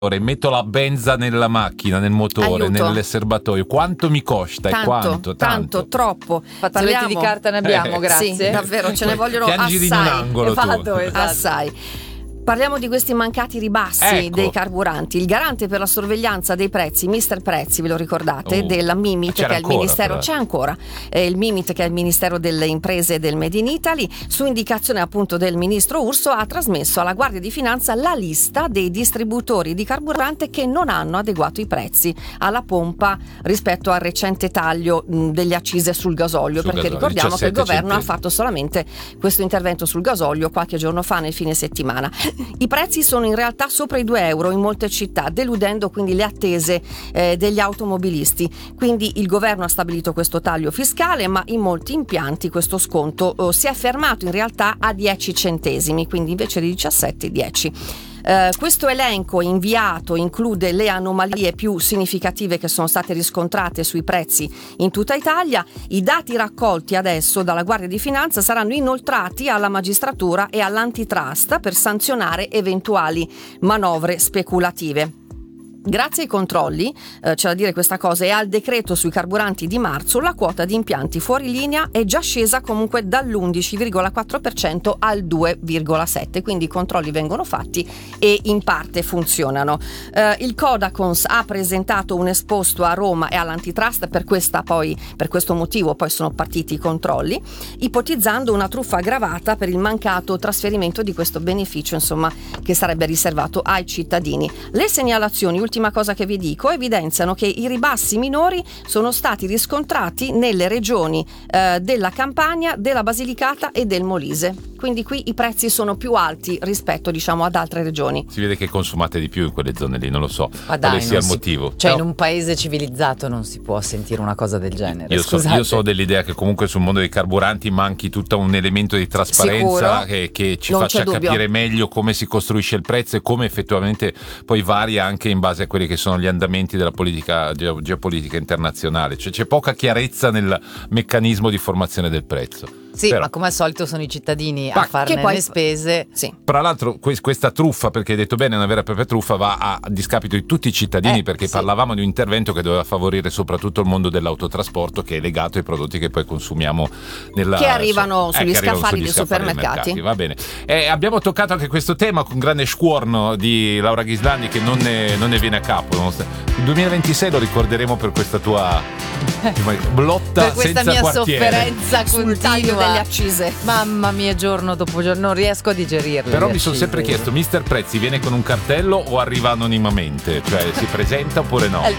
metto la benza nella macchina, nel motore, nel serbatoio, quanto mi costa? Tanto, troppo. Fazzoletti di carta ne abbiamo, grazie. Sì, davvero, ce ne vogliono assai. In un angolo, esatto. Assai. Parliamo di questi mancati ribassi dei carburanti. Il garante per la sorveglianza dei prezzi, Mister Prezzi, ve lo ricordate, della Mimit, che è il ministero, c'è ancora, il Mimit, che è il Ministero delle Imprese e del Made in Italy, su indicazione appunto del ministro Urso, ha trasmesso alla Guardia di Finanza la lista dei distributori di carburante che non hanno adeguato i prezzi alla pompa rispetto al recente taglio delle accise sul gasolio, perché ricordiamo che il governo ha fatto solamente questo intervento sul gasolio qualche giorno fa, nel fine settimana. I prezzi sono in realtà sopra i €2 in molte città, deludendo quindi le attese degli automobilisti. Quindi il governo ha stabilito questo taglio fiscale, ma in molti impianti questo sconto si è fermato in realtà a 10 centesimi, quindi invece di 17, 10. Questo elenco inviato include le anomalie più significative che sono state riscontrate sui prezzi in tutta Italia. I dati raccolti adesso dalla Guardia di Finanza saranno inoltrati alla magistratura e all'antitrust per sanzionare eventuali manovre speculative. Grazie ai controlli, c'è da dire questa cosa, e al decreto sui carburanti di marzo, la quota di impianti fuori linea è già scesa comunque dall'11,4% al 2,7%, quindi i controlli vengono fatti e in parte funzionano. Il Codacons ha presentato un esposto a Roma e all'antitrust, per questo motivo poi sono partiti i controlli, ipotizzando una truffa aggravata per il mancato trasferimento di questo beneficio, insomma, che sarebbe riservato ai cittadini. Le segnalazioni, ultima cosa che vi dico, evidenziano che i ribassi minori sono stati riscontrati nelle regioni della Campania, della Basilicata e del Molise. Quindi qui i prezzi sono più alti rispetto, diciamo, ad altre regioni. Si vede che consumate di più in quelle zone lì, non lo so quale sia il motivo. Cioè, in un paese civilizzato non si può sentire una cosa del genere. Io so dell'idea che comunque sul mondo dei carburanti manchi tutto un elemento di trasparenza che ci faccia capire meglio come si costruisce il prezzo e come effettivamente poi varia anche in base a quelli che sono gli andamenti della politica geopolitica internazionale. Cioè c'è poca chiarezza nel meccanismo di formazione del prezzo. Sì, però, ma come al solito sono i cittadini a farne le spese. Sì. Tra l'altro questa truffa, perché hai detto bene, una vera e propria truffa, va a discapito di tutti i cittadini, perché parlavamo di un intervento che doveva favorire soprattutto il mondo dell'autotrasporto, che è legato ai prodotti che poi consumiamo che arrivano sugli scaffali dei supermercati. Va bene. Abbiamo toccato anche questo tema con grande scuorno di Laura Ghislandi, che non ne viene a capo. Il 2026 lo ricorderemo per questa tua blotta, per questa senza mia quartiere, sofferenza sul taglio delle accise. Mamma mia, giorno dopo giorno non riesco a digerirle. Però mi sono sempre chiesto, Mister Prezzi viene con un cartello o arriva anonimamente? Cioè si presenta oppure no?